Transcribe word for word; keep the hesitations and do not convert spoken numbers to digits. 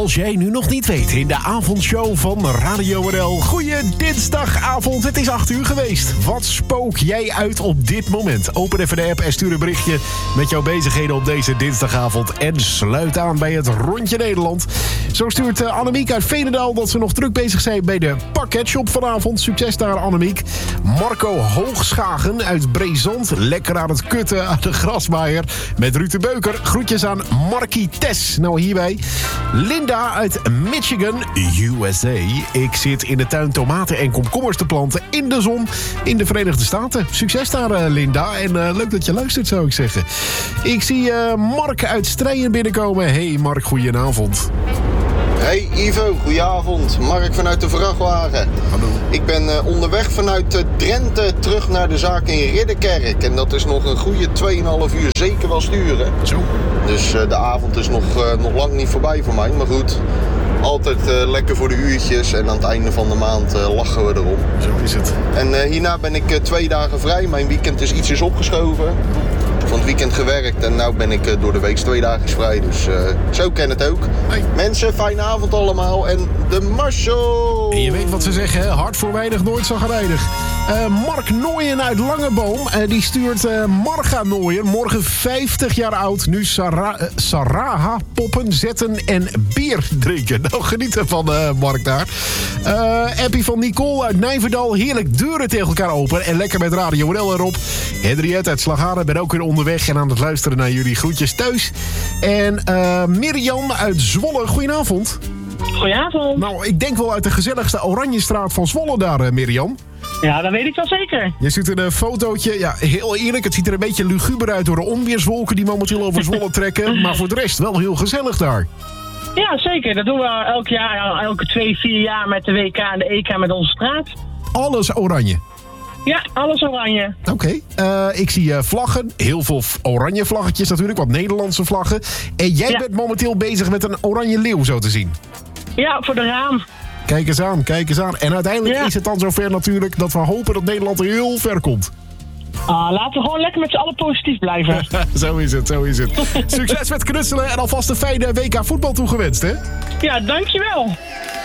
Als jij nu nog niet weet, in de avondshow van Radio R L. Goeie dinsdagavond, het is acht uur geweest. Wat spook jij uit op dit moment? Open even de app en stuur een berichtje met jouw bezigheden op deze dinsdagavond. En sluit aan bij het Rondje Nederland. Zo stuurt uh, Annemiek uit Veenendaal dat ze nog druk bezig zijn bij de pakketshop vanavond. Succes daar, Annemiek. Marco Hoogschagen uit Brezand. Lekker aan het kutten aan de grasmaaier met Ruud de Beuker. Groetjes aan Markie Tess. Nou, hierbij Linda uit Michigan, U S A. Ik zit in de tuin tomaten en komkommers te planten in de zon in de Verenigde Staten. Succes daar, uh, Linda. En uh, leuk dat je luistert, zou ik zeggen. Ik zie uh, Mark uit Strijen binnenkomen. Hey Mark, goedenavond. Hey Ivo, goedenavond. Mark vanuit de vrachtwagen. Hallo. Ik ben uh, onderweg vanuit uh, Drenthe terug naar de zaak in Ridderkerk. En dat is nog een goede twee komma vijf uur zeker wel sturen. Zo. Dus uh, de avond is nog, uh, nog lang niet voorbij voor mij. Maar goed, altijd uh, lekker voor de uurtjes. En aan het einde van de maand uh, lachen we erom. Zo is het. En uh, hierna ben ik uh, twee dagen vrij. Mijn weekend is ietsjes opgeschoven. Van het weekend gewerkt en nu ben ik uh, door de week twee dagen vrij. Dus uh, zo ken het ook. Hey. Mensen, fijne avond allemaal en de Marshall! En je weet wat ze zeggen, hè? Hard voor weinig, nooit zagrijnig. Uh, Mark Nooyen uit Langeboom, uh, die stuurt uh, Marga Nooyen, morgen vijftig jaar oud, nu Sarah, uh, Saraha poppen zetten en bier drinken. Nou, geniet ervan, uh, Mark daar. Uh, Appie van Nicole uit Nijverdal, heerlijk deuren tegen elkaar open en lekker met Radio R L erop. Henriette uit Slagharen, ben ook weer onderweg en aan het luisteren naar jullie groetjes thuis. En uh, Mirjam uit Zwolle, goedenavond. Goedenavond. Nou, ik denk wel uit de gezelligste Oranjestraat van Zwolle daar, uh, Mirjam. Ja, dat weet ik wel zeker. Je ziet een uh, fotootje. Ja, heel eerlijk, het ziet er een beetje luguber uit door de onweerswolken die momenteel over Zwolle trekken. Maar voor de rest wel heel gezellig daar. Ja, zeker. Dat doen we elk jaar, elke twee, vier jaar met de W K en de E K met onze straat. Alles oranje. Ja, alles oranje. Oké. Okay. Uh, ik zie uh, vlaggen. Heel veel oranje vlaggetjes natuurlijk, wat Nederlandse vlaggen. En jij ja. bent momenteel bezig met een oranje leeuw, zo te zien. Ja, voor de raam. Kijk eens aan, kijk eens aan. En uiteindelijk ja. is het dan zover natuurlijk dat we hopen dat Nederland er heel ver komt. Ah, laten we gewoon lekker met z'n allen positief blijven. Zo is het, zo is het. Succes met knutselen en alvast een fijne W K voetbal toegewenst, hè? Ja, dankjewel.